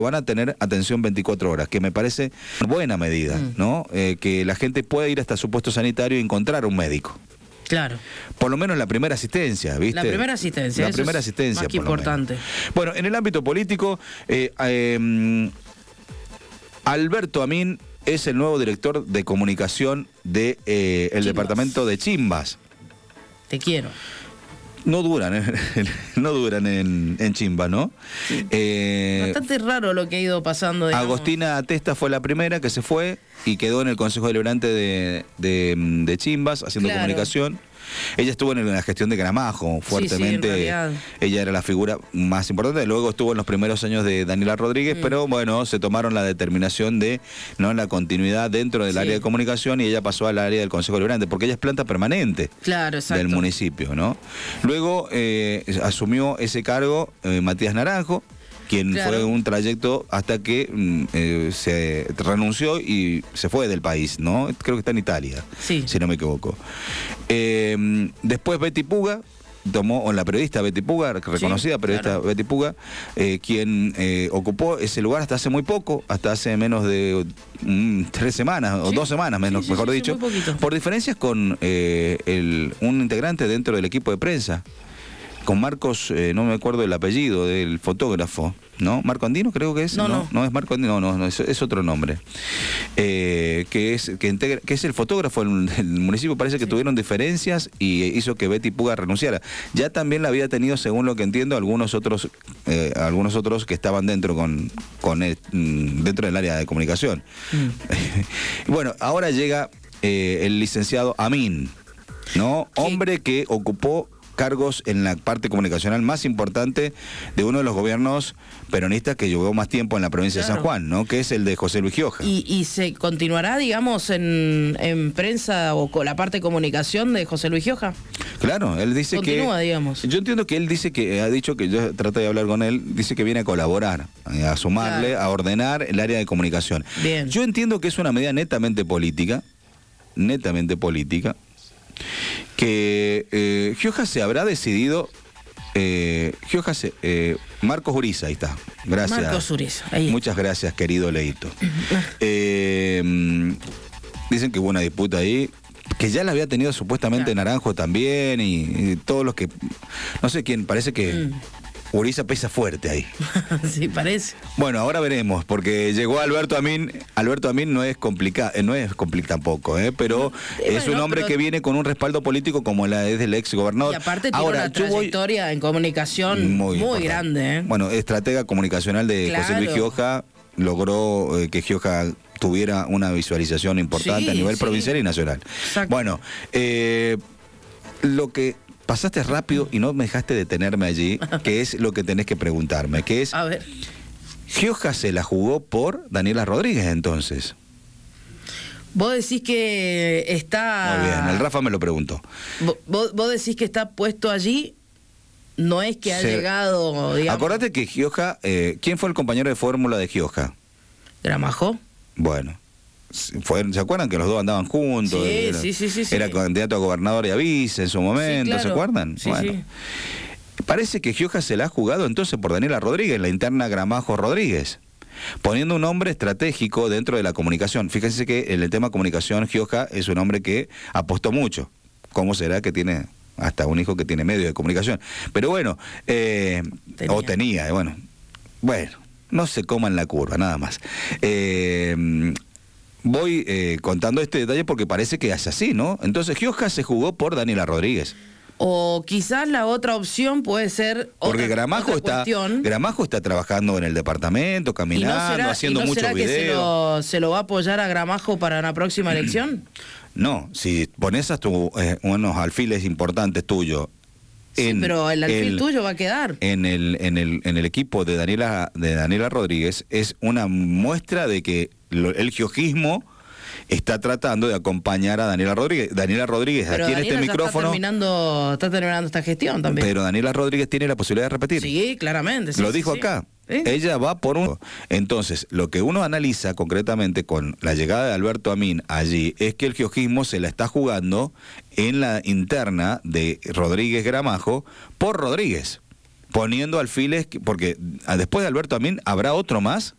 van a tener atención 24 horas, que me parece buena medida, ¿no? Que la gente pueda ir hasta su puesto sanitario y encontrar un médico. Claro. Por lo menos la primera asistencia, ¿viste? La primera asistencia. La primera asistencia, más que importante. Bueno, en el ámbito político, Alberto Amín es el nuevo director de comunicación de el departamento de Chimbas. Te quiero. No duran en Chimbas, ¿no? Sí. Bastante raro lo que ha ido pasando. Digamos. Agostina Atesta fue la primera que se fue y quedó en el Consejo Deliberante de Chimbas haciendo comunicación. Ella estuvo en la gestión de Gramajo fuertemente. Sí, ella era la figura más importante. Luego estuvo en los primeros años de Daniela Rodríguez, pero bueno, se tomaron la determinación de la continuidad dentro del área de comunicación y ella pasó al área del Consejo Deliberante, porque ella es planta permanente del municipio, ¿no? Luego asumió ese cargo Matías Naranjo, quien fue un trayecto hasta que se renunció y se fue del país, ¿no? Creo que está en Italia, si no me equivoco. Después Betty Puga tomó, o la periodista Betty Puga, reconocida periodista Betty Puga, quien ocupó ese lugar hasta hace muy poco, hasta hace menos de 3 semanas, o 2 semanas menos, mejor dicho, por diferencias con un integrante dentro del equipo de prensa. Con Marcos, no me acuerdo el apellido del fotógrafo, ¿no? ¿Marco Andino creo que es? No es Marco Andino, no, es otro nombre. Que es el fotógrafo del municipio, parece que tuvieron diferencias y hizo que Betty Puga renunciara. Ya también la había tenido, según lo que entiendo, algunos otros que estaban dentro dentro del área de comunicación. Bueno, ahora llega el licenciado Amín, ¿no? Hombre que ocupó cargos en la parte comunicacional más importante de uno de los gobiernos peronistas que llevó más tiempo en la provincia de San Juan, ¿no? Que es el de José Luis Gioja. ¿Y se continuará, digamos, en prensa o con la parte de comunicación de José Luis Gioja? Claro, él dice digamos. Yo entiendo que él dice ha dicho que yo traté de hablar con él, dice que viene a colaborar, a sumarle, a ordenar el área de comunicación. Bien. Yo entiendo que es una medida netamente política, que Gioja se habrá decidido, Marcos Uriza, ahí está, gracias. Marcos Uriza, ahí. Muchas gracias, querido Leito. Dicen que hubo una disputa ahí, que ya la había tenido supuestamente Naranjo también, y todos los que, no sé quién, parece que Uriza pesa fuerte ahí. Sí, parece. Bueno, ahora veremos, porque llegó Alberto Amín. Alberto Amín no es complicado tampoco, pero es un hombre que viene con un respaldo político como la es del ex gobernador. Y aparte tiene una trayectoria en comunicación muy grande. Bueno, estratega comunicacional de José Luis Gioja, logró que Gioja tuviera una visualización importante a nivel provincial y nacional. Exacto. Bueno, lo que pasaste rápido y no me dejaste detenerme allí, que es lo que tenés que preguntarme, que es... A ver. Gioja se la jugó por Daniela Rodríguez, entonces. Vos decís que está... Muy bien, el Rafa me lo preguntó. Vos decís que está puesto allí, no es que ha llegado, digamos... Acordate que Gioja, ¿quién fue el compañero de fórmula de Gioja? Gramajo. Bueno. ¿Se acuerdan que los dos andaban juntos? Sí. Era candidato a gobernador y a vice en su momento, ¿se acuerdan? Sí, bueno. Parece que Gioja se la ha jugado entonces por Daniela Rodríguez, la interna Gramajo Rodríguez, poniendo un hombre estratégico dentro de la comunicación. Fíjense que en el tema comunicación Gioja es un hombre que apostó mucho. ¿Cómo será que tiene hasta un hijo que tiene medio de comunicación? Pero bueno, tenía, bueno, no se coman la curva, nada más. Voy contando este detalle porque parece que es así, ¿no? Entonces Gioja se jugó por Daniela Rodríguez. O quizás la otra opción puede ser porque Gramajo está trabajando en el departamento, caminando, haciendo muchos videos. Que se lo va a apoyar a Gramajo para la próxima elección? No, si pones a unos alfiles importantes tuyos. Pero el alfil tuyo va a quedar. En el equipo de Daniela Rodríguez es una muestra de que el giojismo está tratando de acompañar a Daniela Rodríguez. Daniela Rodríguez, pero aquí en este micrófono... Está terminando esta gestión también. Pero Daniela Rodríguez tiene la posibilidad de repetir. Sí, claramente. Lo dijo acá. Ella va por un... Entonces, lo que uno analiza concretamente con la llegada de Alberto Amín allí es que el giojismo se la está jugando en la interna de Rodríguez Gramajo por Rodríguez. poniendo alfiles, porque después de Alberto Amín, ¿habrá otro más?